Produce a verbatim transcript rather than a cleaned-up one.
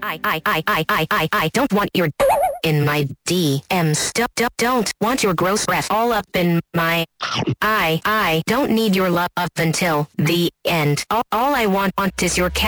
I, I, I, I, I, I, I don't want your in my D Ms. Don't, don't, don't want your gross breath all up in my I, I don't need your love until the end. All, all I want, want is your cat.